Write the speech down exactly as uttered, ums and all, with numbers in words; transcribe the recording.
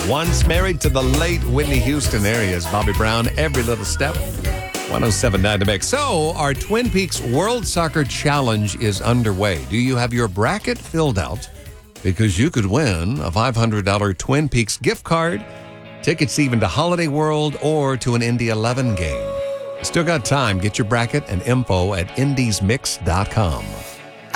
Once married to the late Whitney Houston areas, Bobby Brown, Every Little Step. one oh seven point nine to Mix. So, our Twin Peaks World Soccer Challenge is underway. Do you have your bracket filled out? Because you could win a five hundred dollars Twin Peaks gift card, tickets even to Holiday World or to an Indy eleven game. Still got time. Get your bracket and info at indies mix dot com.